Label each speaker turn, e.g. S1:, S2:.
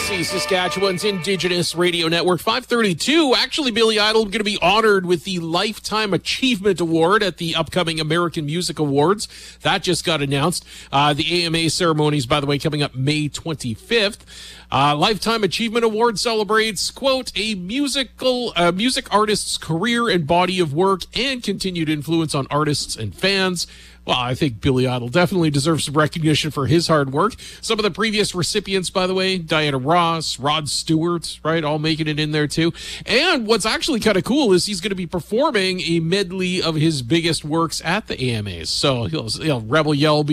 S1: CKC, Saskatchewan's Indigenous Radio Network. 532. Actually, Billy Idol going to be honored with the Lifetime Achievement Award at the upcoming American Music Awards. That just got announced. The AMA ceremonies, by the way, coming up May 25th. Lifetime Achievement Award celebrates, quote, a music artist's career and body of work and continued influence on artists and fans. Well, I think Billy Idol definitely deserves some recognition for his hard work. Some of the previous recipients, by the way, Diana Ross, Rod Stewart, right, all making it in there too. And what's actually kind of cool is he's going to be performing a medley of his biggest works at the AMAs. So he'll Rebel Yell